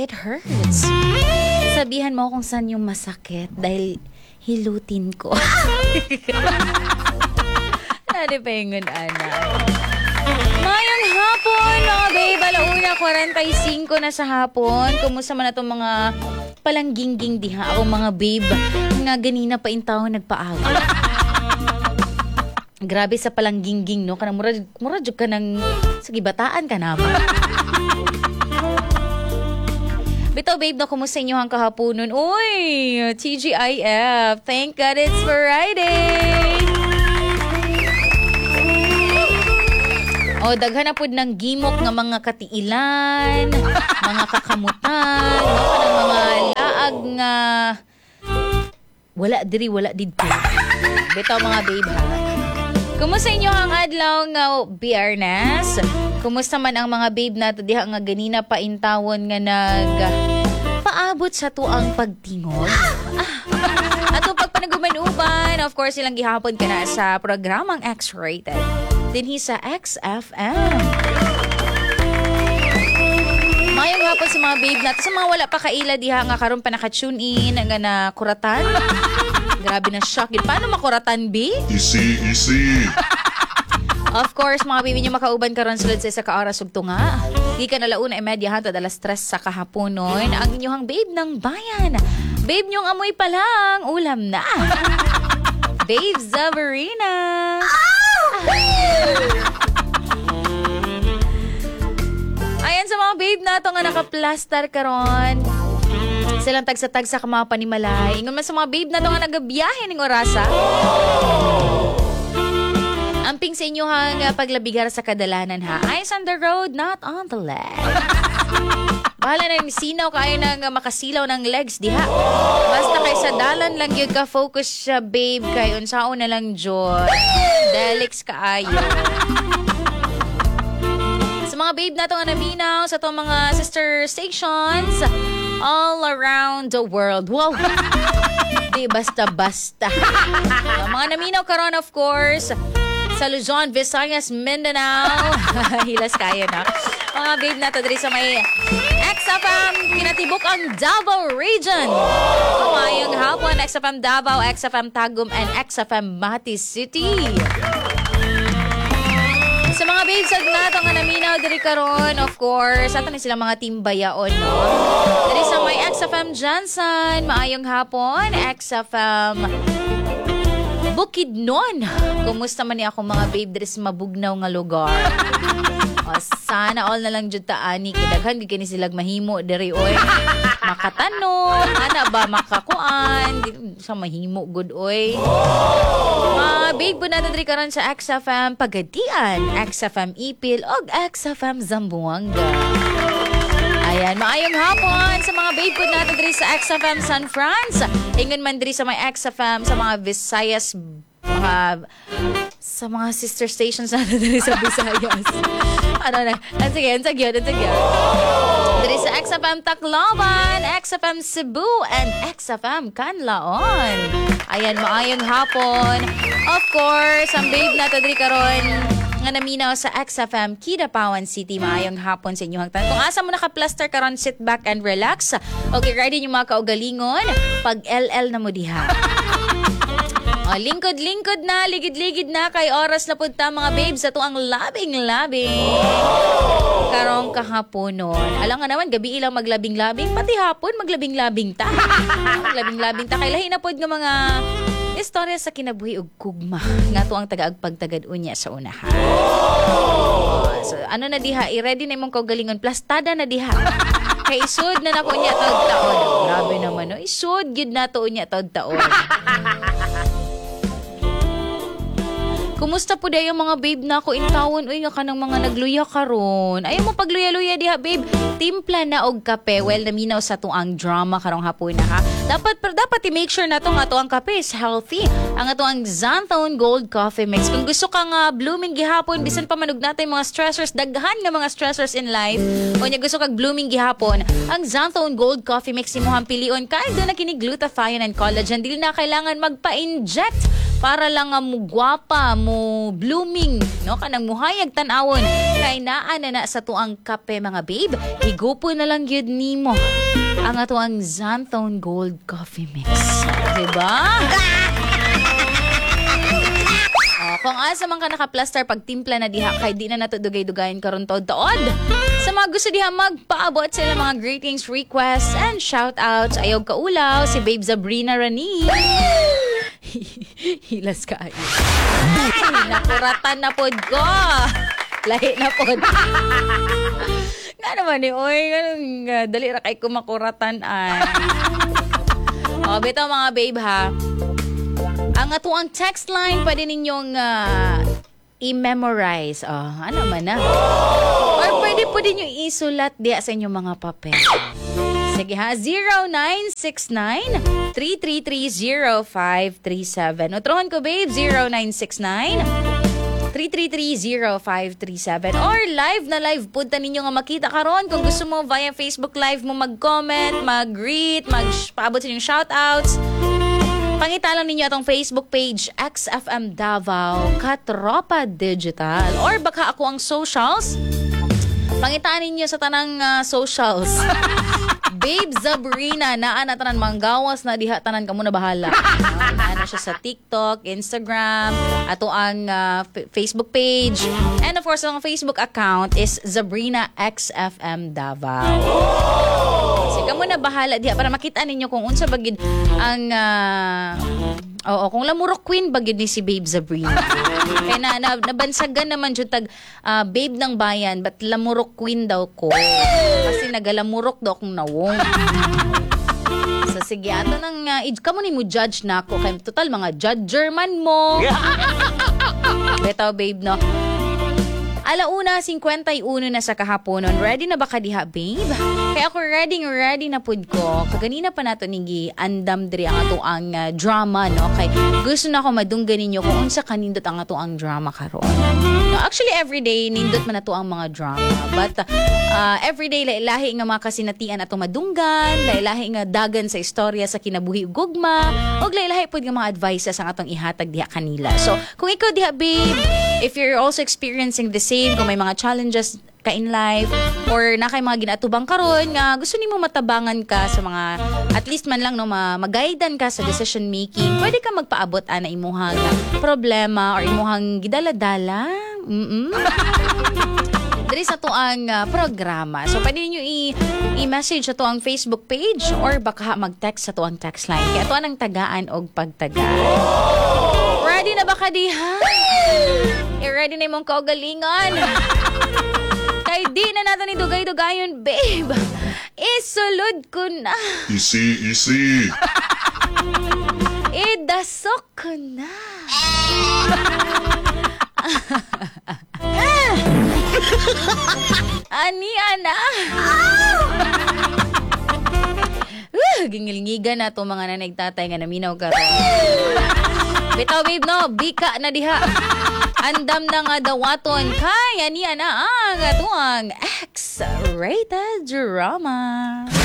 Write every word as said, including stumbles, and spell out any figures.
it hurts. Sabihan mo kung saan yung masakit dahil hilutin ko. Nadipengon, ana. Mayang hapon, mga babe. Alauna, forty-five na sa hapon. Kumusta man na itong mga palangging-ging diha o mga babe nga ganina pa intaw nagpaaga. Grabe sa palangging-ging, no? Kanang murad, murad ka ng sa gibataan ka naman. Bitaw, babe, na kumusta inyo ang kahaponon? Uy, T G I F. Thank God it's Friday. O, daghan na po ng gimok ng mga katiilan, mga kakamutan, no? Kanang mga laag nga wala diri, wala dito. Bitaw, mga babe, ha? Kumusta inyo ang adlaw nga Biyernes? Kumusta man ang mga babe nato diha nga ganina pa intawon nga nag paabot sa tuang pagtingog. Ah, ato pagpanaguman-uban, of course, ilang gihapon ka na sa programang X-Rated. Dinhi sa X F M. Mayong hapon sa mga babe nato. Sa mga wala pa kaila diha nga karon pa naka-tune in nga na kuratan. Grabe na shock. Paano makuratan, B? Easy, easy. Of course, mga baby nyo makauban karon sulod sa isa ka oras ug tunga. Di ka nalauna imedya hantod alas tres sa kahaponon. Ang inyong babe ng bayan. Babe nyong amoy pa lang, ulam na. Babe Zavarina. Ayan sa mga babe nato nga naka-plaster karon. Silang tagsa-tagsa ka mga panimalay. Ingon man sa mga babe na ito nga nagabiyahe ng orasa. Amping sa inyo hang paglabigar sa kadalanan, ha? Eyes on the road, not on the leg. Bahala na yung sinaw kayo nang makasilaw ng legs, diha. Basta kay sa dalan lang yung ka-focus siya, babe. Kayo, unsao na lang, Joy. Delix kaayo. Sa mga babe na ito nga naminaw, sa itong mga sister stations, all around the world. Wow! Di basta-basta. Mga naminaw karon, of course, sa Luzon, Visayas, Mindanao. Hilas kayo, no? Mga babe na to, diri sa may X F M, kinatibok ang Davao Region. Kamayong hapon, X F M Davao, X F M Tagum, and X F M Makati City. Sa mga babes at nato nga naminaw diri karon, of course, ato ni sila mga team bayaon, no? Diri sa may X F M Johnson, maayong hapon, X F M Bukidnon. Kumusta man ni ako mga babe diri sa mabugnaw nga lugar? O, sana all na lang jud ta ani kidaghan gid kini silag mahimo diri oy. Makatanong, ana ba makakuan sa mahimo good oy. Mga babe po natin diri karon sa X F M Pagadian, X F M Ipil ug X F M Zamboanga. Ayan, maayong hapon sa mga babe po natin diri sa X F M San Franz. Ingon man diri sa may X F M sa mga Visayas, mga sa mga sister stations natin diri sa Visayas. Ano na? Ang sige, ang sige, ang sige. Diri sa X F M Tacloban, X F M Cebu, and X F M Canlaon. Ayan, maayong hapon. Of course, ang babe natin diri karon nga naminaw sa X F M Kidapawan City. Maayong hapon sa inyo hangtan. Kung asa mo naka-plaster karon, sit back and relax. Okay, ready yung mga kaugalingon? Pag L L na mo diha. O, lingkod-lingkod na, ligid-ligid na kay oras na punta mga babes sa tuang labing-labing. Karong kahaponon. Alam nga naman, gabi ilang maglabing-labing, pati hapon maglabing-labing ta. Maglabing-labing ta. Kay lahi na pod nga mga istorya sa kinabuhi ug kugma. Nga tuang taga-agpagtagad unya sa unahan. O, so, ano na diha, i-ready na imong kaugalingon. Plastada na diha. Kay isud na nako niya taod-taon. Grabe naman, no? Isud gid na to unya taod-taon. Kumusta po dayo mga babe na ako intawon? Uy, nga ka ng mga nagluya karon. Ayaw mo pagluya-luya diha, babe. Timpla na og kape. Well, naminaw sa tuang drama karong hapon na, ha? Dapat, pero dapat i-make sure na to nga tuang kape is healthy. Ang tuang Xanthone Gold Coffee Mix. Kung gusto ka nga blooming gihapon, bisan pa manog natin mga stressors, daghan nga mga stressors in life. O niya gusto kag blooming gihapon, ang Xanthone Gold Coffee Mix imuhang pilion. Kahit doon na kini glutathione and collagen, dili na kailangan magpa-inject para lang nga mo gwapa, mo blooming, no? Kanang muhayag tan-awon. Kay naa na na sa tuang kape mga babe, higupo na lang yun nimo ang ato ang Xanthone Gold Coffee Mix. Diba? Oh, kung asa man ka naka-plaster pag timpla na diha kay di na nato dugay-dugayin karon taod-taod. Sa mga gusto diha magpaabot sila mga greetings, requests, and shoutouts. Ayaw kaulaw si Babe Sabrina Rani. Hilas ka ay. Nakuratan na pod ko. Lahi na pod. Nga naman eh, oy, ganun, uh, dali ra kay kumakuratan ay. O, bito mga babe ha. Ang atuang text line, pwede ninyong uh, i-memorize. Oh, ano man na. Or pwede po din nyo isulat diya sa inyong mga papel. Sige ha, zero nine six nine, three three three, zero five three seven. Utrohan ko babe, zero nine six nine, three three three, zero five three seven. Or live na live punta ninyo nga makita karon kung gusto mo via Facebook Live mo mag-comment, mag-greet, mag-paabot sa inyong shoutouts. Pangita lang ninyo atong Facebook page X F M Davao Katropa Digital. Or baka ako ang socials. Pangitaan ninyo sa tanang uh, socials. Babe Sabrina, naa na tanan manggawas na diha tanan kamo na bahala. Naa na siya sa TikTok, Instagram, ato ang uh, f- Facebook page. And of course, ang Facebook account is Sabrina X F M Davao. Sige kamo na bahala diha para makita ninyo kung unsa bagid ang uh, oo, kung lamurok queen bagid ni si Babe Sabrina. Kaya na, na nabansagan naman jud tag uh, babe ng bayan, but lamurok queen daw ko. Kasi nagalamurok daw akong nawong. So sige, ato nang uh, kamo ni mo judge na ako kay total mga judger man mo. Betaw babe no. Alauna, fifty-one na sa kahaponon. Ready na ba ka diha, babe? Kaya ako ready, ready na pud ko. Kaganina pa nato nigi andam diri ang ato ang uh, drama, no? Kay gusto na ako madunggan ninyo kung unsa kanindot ang ato ang drama karon. No, actually, everyday, nindot man nato ang mga drama. But, uh, everyday, lahi nga mga kasinatian ato madunggan, lahi nga dagan sa istorya sa kinabuhi ugugma, o lahi pud nga mga advices ang atong ihatag diha kanila. So, kung ikaw diha, babe, if you're also experiencing the same, kung may mga challenges ka in life or na kay mga ginatubang karon nga gusto nimo matabangan ka sa mga at least man lang no mag-guidean ka sa decision making, pwede ka magpaabot ana imuhang problema or imuhang gidaladala. Mm. Diri sa to ang uh, programa. So pwede niyo i- i-message sa to ang Facebook page or baka mag-text sa to ang text line. Kaya to anang tagaan og pagtagaan. Ready na ba ka diha? I-ready na mong kaugalingan. Kay di na natin idugay-dugayon, babe. Isulod ko na. Easy, easy. Idasok ko na. Ani, ana. Uh, gingilngigan na to mga nanay-tatay nga naminaw ka ron. Bitaw babe no, bika na diha. Andam na nga dawaton kay ani ana ang atuang X-rated drama.